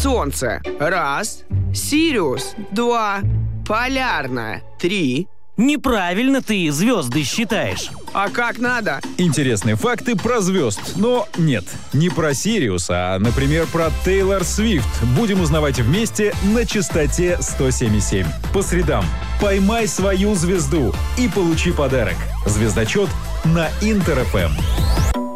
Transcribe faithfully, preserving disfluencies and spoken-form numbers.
Солнце – раз. Сириус – два. Полярная – три. Неправильно ты звезды считаешь. А как надо? Интересные факты про звезд. Но нет, не про Сириус, а, например, про Тейлор Свифт. Будем узнавать вместе на частоте сто семь и семь. По средам поймай свою звезду и получи подарок. Звездочет на Интер эф эм.